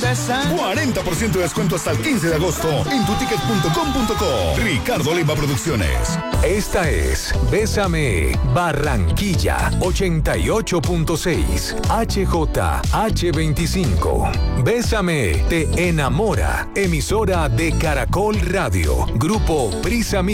besan. 40% de descuento hasta el 15 de agosto en tuticket.com.co. Ricardo Leiva Producciones. Esta es Bésame Barranquilla 88.6 HJH25. Bésame te enamora. Emisora de Caracol Radio. Grupo Prisa